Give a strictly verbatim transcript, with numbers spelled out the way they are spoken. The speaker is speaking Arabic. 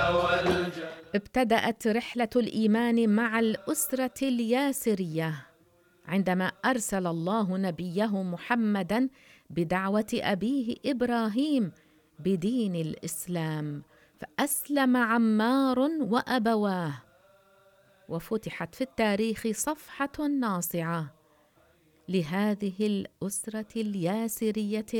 ابتدأت رحلة الإيمان مع الأسرة الياسرية عندما أرسل الله نبيه محمداً بدعوة أبيه إبراهيم بدين الإسلام، فأسلم عمار وأبواه، وفتحت في التاريخ صفحة ناصعة لهذه الأسرة الياسرية